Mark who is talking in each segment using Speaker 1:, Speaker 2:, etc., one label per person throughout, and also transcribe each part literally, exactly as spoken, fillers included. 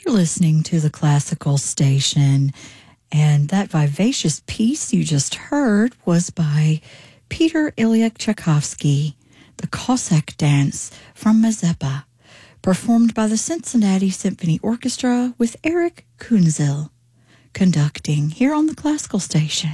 Speaker 1: You're listening to the Classical Station, and that vivacious piece you just heard was by Peter Ilyich Tchaikovsky, the Cossack Dance from Mazeppa, performed by the Cincinnati Symphony Orchestra with Eric Kunzel conducting here on the Classical Station.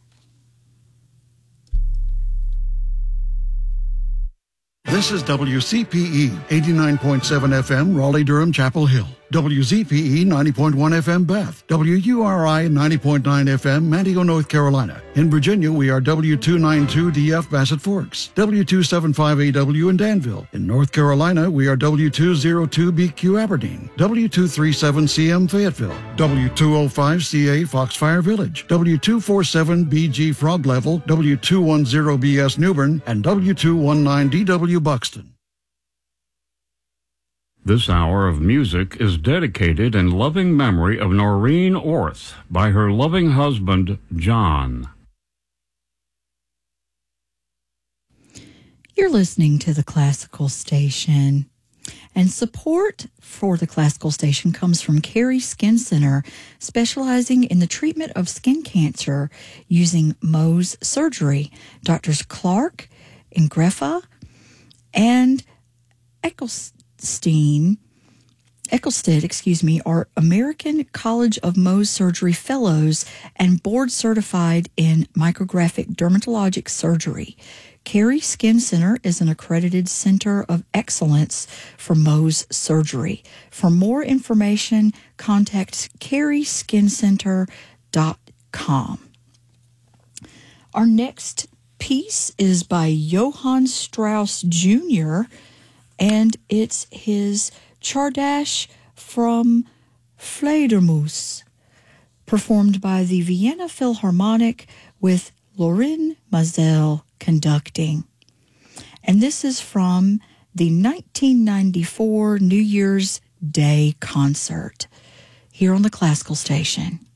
Speaker 2: This is W C P E, eighty-nine point seven F M, Raleigh-Durham, Chapel Hill. W Z P E, ninety point one F M, Bath. W U R I, ninety point nine F M, Manteo, North Carolina. In Virginia, we are W two ninety-two D F, Bassett Forks. W two seventy-five A W in Danville. In North Carolina, we are W two oh two B Q, Aberdeen. W two thirty-seven C M, Fayetteville. W two oh five C A, Foxfire Village. W two forty-seven B G, Frog Level. W two ten B S, Newbern. And W two nineteen D W, Buxton.
Speaker 3: This hour of music is dedicated in loving memory of Noreen Orth by her loving husband, John.
Speaker 1: You're listening to the Classical Station, and support for the Classical Station comes from Carey Skin Center, specializing in the treatment of skin cancer using Mohs surgery. Doctors Clark and Greffa and Eccleston, Eccleston, excuse me, are American College of Mohs Surgery Fellows and board certified in micrographic dermatologic surgery. Carey Skin Center is an accredited center of excellence for Mohs surgery. For more information, contact carey skin center dot com. Our next piece is by Johann Strauss Junior, and it's his Czardas from Fledermaus, performed by the Vienna Philharmonic with Lorin Maazel conducting. And this is from the nineteen ninety-four New Year's Day concert here on the Classical Station.